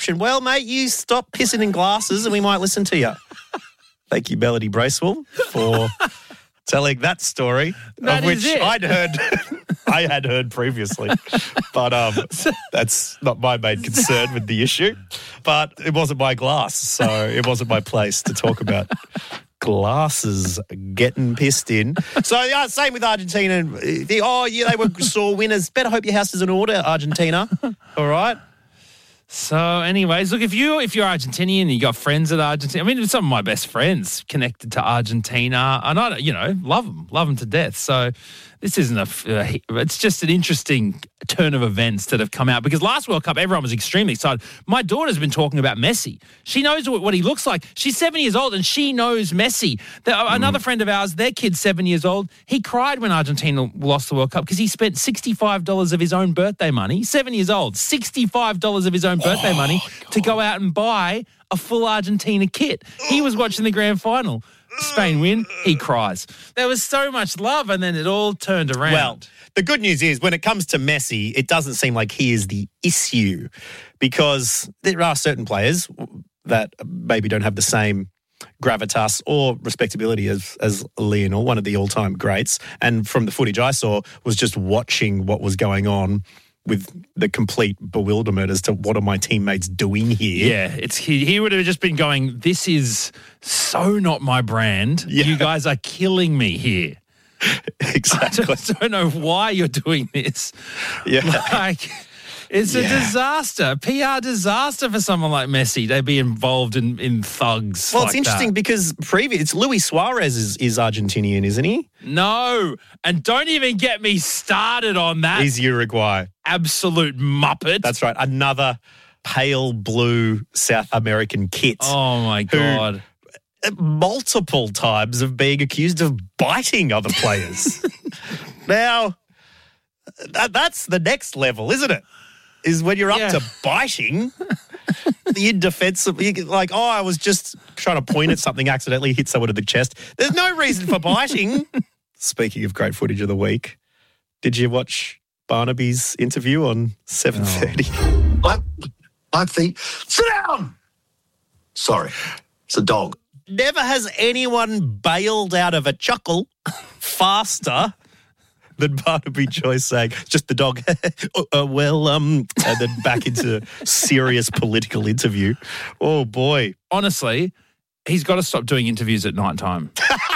reaction. Well, mate, you stop pissing in glasses and we might listen to you. Thank you, Melody Bracewell, for telling that story, That of which is it. I had heard previously. But that's not my main concern with the issue. But it wasn't my glass, so it wasn't my place to talk about glasses getting pissed in. So, yeah, same with Argentina. They were sore winners. Better hope your house is in order, Argentina. All right? So, anyways, look, if you're Argentinian and you got friends at Argentina, I mean, some of my best friends connected to Argentina, and I, love them to death. So, this isn't it's just an interesting turn of events that have come out because last World Cup, everyone was extremely excited. My daughter's been talking about Messi. She knows what he looks like. She's 7 years old and she knows Messi. Another friend of ours, their kid's 7 years old. He cried when Argentina lost the World Cup because he spent $65 of his own birthday money, 7 years old, $65 of his own birthday money to go out and buy a full Argentina kit. He was watching the grand final. Spain win, he cries. There was so much love and then it all turned around. Well, the good news is when it comes to Messi, it doesn't seem like he is the issue because there are certain players that maybe don't have the same gravitas or respectability as Lionel, one of the all-time greats. And from the footage I saw was just watching what was going on with the complete bewilderment as to what are my teammates doing here. Yeah, he would have just been going, this is so not my brand. Yeah. You guys are killing me here. Exactly. I don't know why you're doing this. Yeah. Like, it's a disaster, PR disaster for someone like Messi. They'd be involved in thugs. Well, like it's interesting because it's Luis Suarez is Argentinian, isn't he? No, and don't even get me started on that. He's Uruguay. Absolute muppet. That's right. Another pale blue South American kit. Oh, my God. Multiple times of being accused of biting other players. Now, that's the next level, isn't it? Is when you're up to biting, the indefensible, like, I was just trying to point at something, accidentally hit someone in the chest. There's no reason for biting. Speaking of great footage of the week, did you watch Barnaby's interview on 7:30? I think, sit down! Sorry, it's a dog. Never has anyone bailed out of a chuckle faster than Barnaby Joyce saying, just the dog, and then back into serious political interview. Oh, boy. Honestly, he's got to stop doing interviews at night time.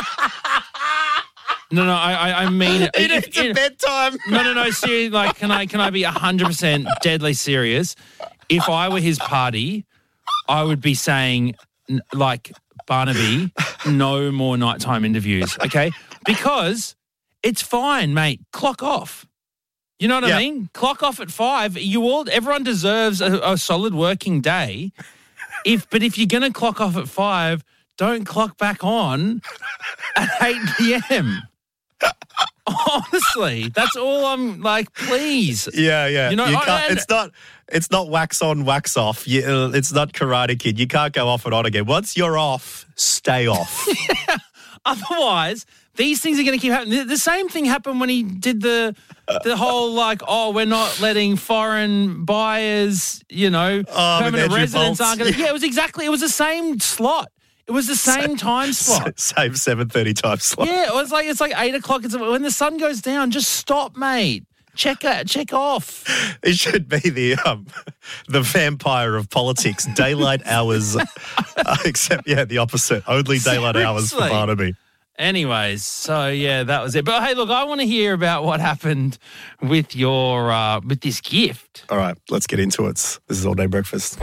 No, I mean it. It's a bedtime. No. Seriously, like, can I be 100% deadly serious? If I were his party, I would be saying, like, Barnaby, no more nighttime interviews, okay? Because it's fine, mate. Clock off. You know what I mean? Clock off at 5. Everyone deserves a solid working day. But if you're going to clock off at 5, don't clock back on at 8 p.m. Honestly, that's all I'm like, please. Yeah. You know, it's not wax on, wax off. It's not Karate Kid. You can't go off and on again. Once you're off, stay off. Yeah. Otherwise, these things are going to keep happening. The same thing happened when he did the whole, like, we're not letting foreign buyers, permanent residents aren't going to. Yeah, it was the same slot. It was the same time slot. Same 7:30 time slot. Yeah, it's like 8 o'clock. When the sun goes down, just stop, mate. Check off. It should be the vampire of politics, daylight hours, except, the opposite. Only daylight hours for Barnaby. Anyways, so, that was it. But, hey, look, I want to hear about what happened with your with this gift. All right, let's get into it. This is All Day Breakfast.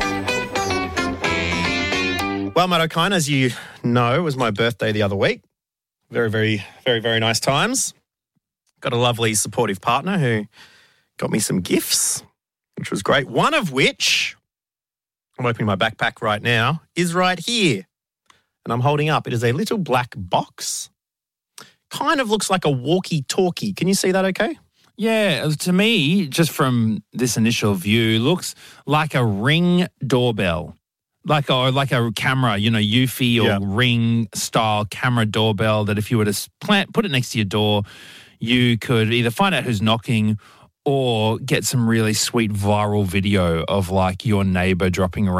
Well, Matt O'Kine, as you know, it was my birthday the other week. Very, very, very, very nice times. Got a lovely supportive partner who got me some gifts, which was great. One of which, I'm opening my backpack right now, is right here. And I'm holding up. It is a little black box. Kind of looks like a walkie-talkie. Can you see that okay? Yeah, to me, just from this initial view, looks like a Ring doorbell. Like a camera, Eufy or Ring-style camera doorbell that if you were to put it next to your door, you could either find out who's knocking or get some really sweet viral video of, like, your neighbour dropping around